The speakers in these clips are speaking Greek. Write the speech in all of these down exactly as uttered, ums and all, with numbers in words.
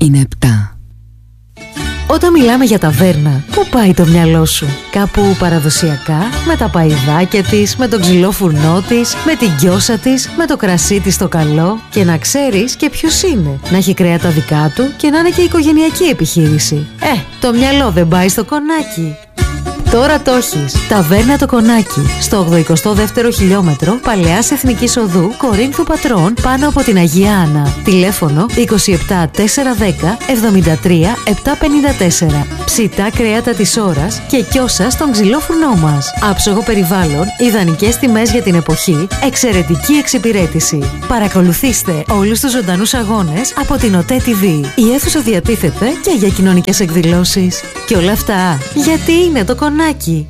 είναι επτά. Όταν μιλάμε για ταβέρνα, πού πάει το μυαλό σου? Κάπου παραδοσιακά, με τα παϊδάκια της, με τον ξυλό φουρνό της, με την γκιόσα της, με το κρασί της το καλό. Και να ξέρεις και ποιος είναι. Να έχει κρέα τα δικά του και να είναι και οικογενειακή επιχείρηση. Ε, το μυαλό δεν πάει στο κονάκι. Τώρα το έχεις. Ταβέρνα το Κονάκι. Στο ογδοηκοστό δεύτερο χιλιόμετρο Παλαιάς Εθνικής Οδού Κορίνθου Πατρών, πάνω από την Αγία Άννα. Τηλέφωνο είκοσι επτά τετρακόσια δέκα εβδομήντα τρία επτακόσια πενήντα τέσσερα. Ψητά κρέατα της ώρας και κιόσα στον ξυλό φουρνό μας. Άψογο περιβάλλον, ιδανικές τιμές για την εποχή, εξαιρετική εξυπηρέτηση. Παρακολουθήστε όλους τους ζωντανούς αγώνες από την ΟΤΕ τι βι. Η αίθουσα διατίθεται και για κοινωνικές εκδηλώσεις. Και όλα αυτά γιατί είναι το Κονάκι.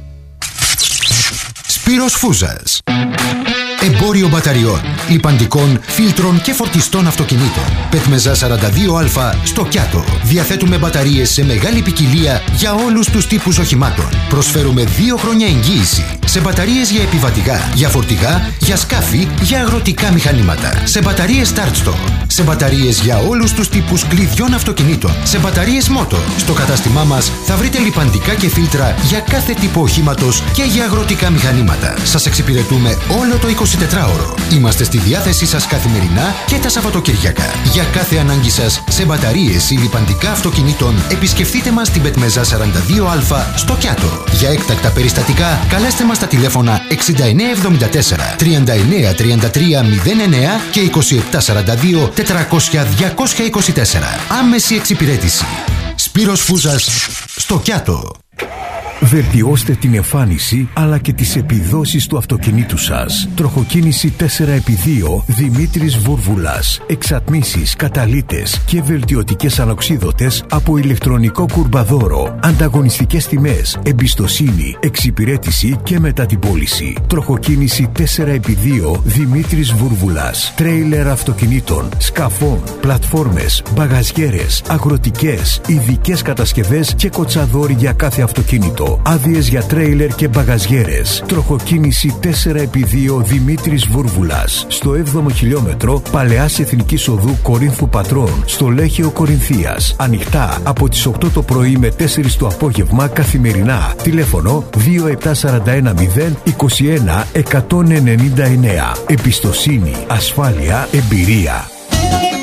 Σπύρος Φούζας. Εμπόριο μπαταριών, λιπαντικών, φίλτρων και φορτιστών αυτοκινήτων. Πετμεζά σαράντα δύο Α στο Κιάτο. Διαθέτουμε μπαταρίες σε μεγάλη ποικιλία για όλους τους τύπους οχημάτων. Προσφέρουμε δύο χρόνια εγγύηση σε μπαταρίες για επιβατικά, για φορτηγά, για σκάφη, για αγροτικά μηχανήματα. Σε μπαταρίες Start-Stop. Σε μπαταρίες για όλους τους τύπους κλειδιών αυτοκινήτων. Σε μπαταρίες Motor. Στο κατάστημά μας θα βρείτε λιπαντικά και φίλτρα για κάθε τύπο οχήματος και για αγροτικά μηχανήματα. Σας εξυπηρετούμε όλο το εικοσιτετράωρο. Είμαστε στη διάθεσή σας καθημερινά και τα Σαββατοκύριακα. Για κάθε ανάγκη σας σε μπαταρίες ή λιπαντικά αυτοκινήτων, επισκεφτείτε μας στην Πετμεζά σαράντα δύο Α στο Κιάτο. Για έκτακτα περιστατικά, καλέστε μας στα τηλέφωνα εξήντα εννέα εβδομήντα τέσσερα τριάντα εννέα τριάντα τρία μηδέν εννέα και είκοσι επτά σαράντα δύο τετρακόσια διακόσια είκοσι τέσσερα. Άμεση εξυπηρέτηση. Σπύρος Φούζας στο Κιάτο. Βελτιώστε την εμφάνιση αλλά και τις επιδόσεις του αυτοκινήτου σας. Τροχοκίνηση τέσσερα επί δύο Δημήτρης Βούρβουλας. Εξατμίσεις, καταλύτες και βελτιωτικές ανοξίδωτες από ηλεκτρονικό κουρμπαδόρο. Ανταγωνιστικές τιμές, εμπιστοσύνη, εξυπηρέτηση και μετά την πώληση. Τροχοκίνηση τέσσερα επί δύο Δημήτρης Βούρβουλας. Τρέιλερ αυτοκινήτων, σκαφών, πλατφόρμες, μπαγαζιέρες, αγροτικές, ειδικές κατασκευές και κοτσαδόρι για κάθε αυτοκίνητο. Άδειες για τρέιλερ και μπαγαζιέρες. Τροχοκίνηση τέσσερα επί δύο Δημήτρης Βούρβουλας. Στο έβδομο χιλιόμετρο Παλαιάς Εθνικής Οδού Κορίνθου Πατρών, στο Λέχειο Κορινθίας. Ανοιχτά από τις οκτώ το πρωί με τέσσερις το απόγευμα καθημερινά. Τηλέφωνο δύο επτά τέσσερα ένα μηδέν είκοσι ένα εκατόν ενενήντα εννέα. Εμπιστοσύνη, ασφάλεια, εμπειρία.